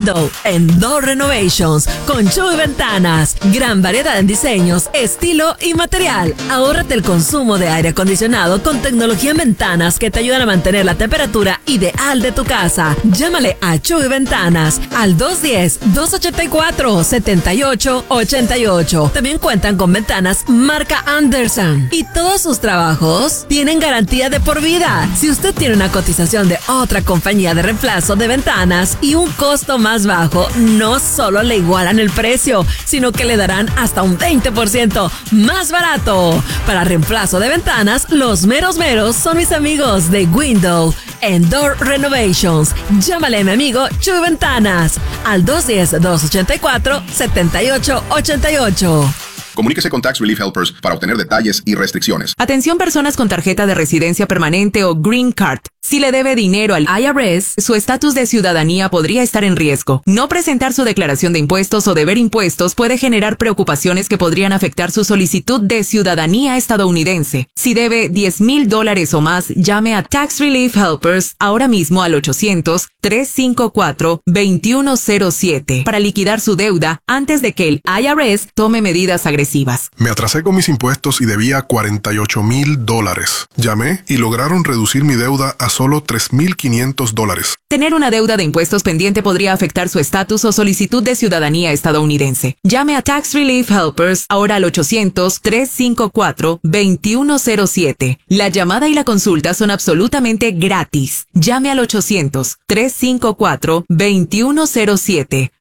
Window and Door Renovations con Chuy Ventanas. Gran variedad en diseños, estilo y material. Ahórrate el consumo de aire acondicionado con tecnología en ventanas que te ayudan a mantener la temperatura ideal de tu casa. Llámale a Chuy Ventanas al 210-284-7888. También cuentan con ventanas marca Anderson y todos sus trabajos tienen garantía de por vida. Si usted tiene una cotización de otra compañía de reemplazo de ventanas y un costo más bajo, no solo le igualan el precio, sino que le darán hasta un 20% más barato. Para reemplazo de ventanas, los meros son mis amigos de Window and Door Renovations. Llámale a mi amigo Chuy Ventanas al 210-284-7888. Comuníquese con Tax Relief Helpers para obtener detalles y restricciones. Atención personas con tarjeta de residencia permanente o Green Card. Si le debe dinero al IRS, su estatus de ciudadanía podría estar en riesgo. No presentar su declaración de impuestos o deber impuestos puede generar preocupaciones que podrían afectar su solicitud de ciudadanía estadounidense. Si debe $10,000 o más, llame a Tax Relief Helpers ahora mismo al 800-354-2107 para liquidar su deuda antes de que el IRS tome medidas agresivas. Me atrasé con mis impuestos y debía $48,000. Llamé y lograron reducir mi deuda a solo $3,500. Tener una deuda de impuestos pendiente podría afectar su estatus o solicitud de ciudadanía estadounidense. Llame a Tax Relief Helpers ahora al 800-354-2107. La llamada y la consulta son absolutamente gratis. Llame al 800-354-2107.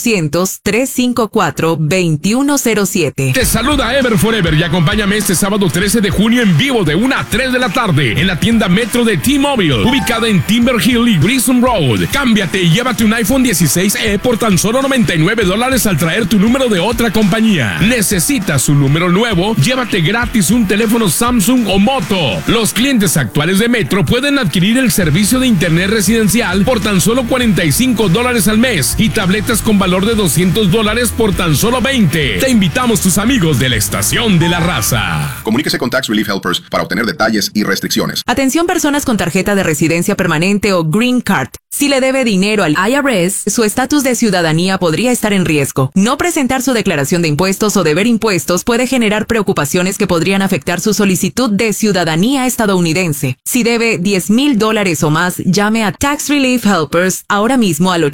800-354-2107. Te saluda Ever Forever y acompáñame este sábado 13 de junio en vivo de 1 a 3 de la tarde en la tienda Metro de T-Mobile, ubicada en Timber Hill y Grissom Road. Cámbiate y llévate un iPhone 16e por tan solo $99 al traer tu número de otra compañía. ¿Necesitas un número nuevo? Llévate gratis un teléfono Samsung o Moto. Los clientes actuales de Metro pueden adquirir el servicio de internet residencial por tan solo $45 al mes y tabletas con valor de $200 por tan solo $20. Te invitamos tus amigos de la Estación de la Raza. Comuníquese con Tax Relief Helpers para obtener detalles y restricciones. Atención personas con tarjeta de residencia permanente o Green Card. Si le debe dinero al IRS, su estatus de ciudadanía podría estar en riesgo. No presentar su declaración de impuestos o deber impuestos puede generar preocupaciones que podrían afectar su solicitud de ciudadanía estadounidense. Si debe $10,000 o más, llame a Tax Relief Helpers ahora mismo al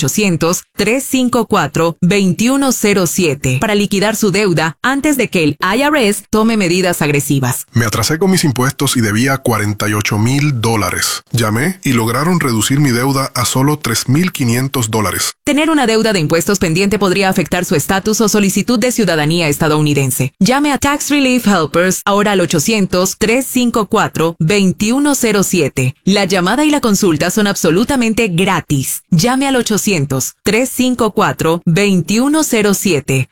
800-354-2107 para liquidar su deuda antes de que el IRS tome medidas agresivas. Me atrasé con mis impuestos y debía $48,000. Llamé y lograron reducir mi deuda a solo $3,500. Tener una deuda de impuestos pendiente podría afectar su estatus o solicitud de ciudadanía estadounidense. Llame a Tax Relief Helpers ahora al 800-354-2107. La llamada y la consulta son absolutamente gratis. Llame al 800-354-2107.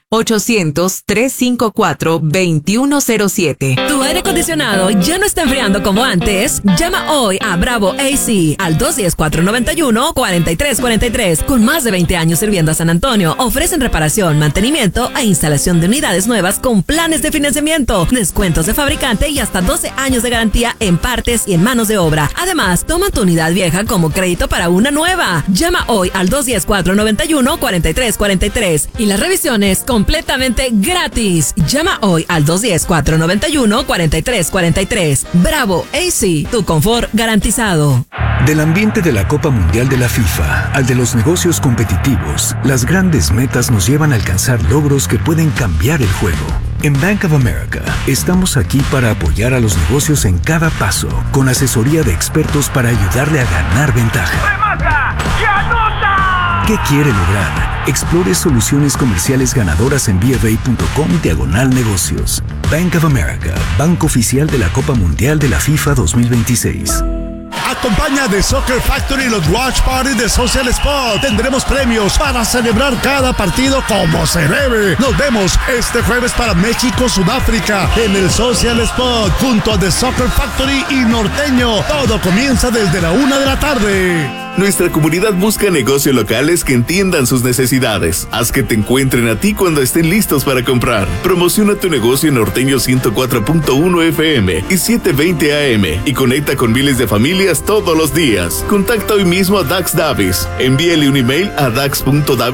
800-354-2107. ¿Tu aire acondicionado ya no está enfriando como antes? Llama hoy a Bravo AC al 210-491-4343. Con más de 20 años sirviendo a San Antonio, ofrecen reparación, mantenimiento e instalación de unidades nuevas con planes de financiamiento, descuentos de fabricante y hasta 12 años de garantía en partes y en manos de obra. Además, toma tu unidad vieja como crédito para una nueva. Llama hoy al 210-491-4343 y las revisiones completamente gratis. Llama hoy al 210-491-4343. Bravo AC, tu confort garantizado. Del ambiente de la Copa Mundial de la FIFA al de los negocios competitivos, las grandes metas nos llevan a alcanzar logros que pueden cambiar el juego. En Bank of America estamos aquí para apoyar a los negocios en cada paso, con asesoría de expertos para ayudarle a ganar ventaja. ¡Remata y anota! ¿Qué quiere lograr? Explore soluciones comerciales ganadoras en BofA.com/negocios. Bank of America, banco oficial de la Copa Mundial de la FIFA 2026. Acompaña de Soccer Factory los Watch Party de Social Spot. Tendremos premios para celebrar cada partido como se debe. Nos vemos este jueves para México-Sudáfrica en el Social Spot junto a The Soccer Factory y Norteño. Todo comienza desde la 1 de la tarde. Nuestra comunidad busca negocios locales que entiendan sus necesidades. Haz que te encuentren a ti cuando estén listos para comprar. Promociona tu negocio en Norteño 104.1 FM y 720 AM y conecta con miles de familias todos los días. Contacta hoy mismo a Dax Davis. Envíale un email a dax.davis